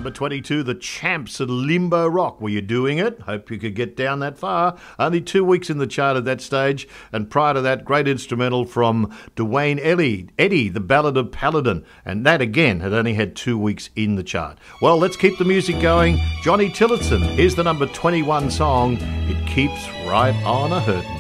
Number 22, The Champs at Limbo Rock. Were you doing it? Hope you could get down that far. Only 2 weeks in the chart at that stage. And prior to that, great instrumental from Dwayne Eddie, The Ballad of Paladin. And that, again, had only had 2 weeks in the chart. Well, let's keep the music going. Johnny Tillotson, here's the number 21 song, It Keeps Right On A Hurtin'.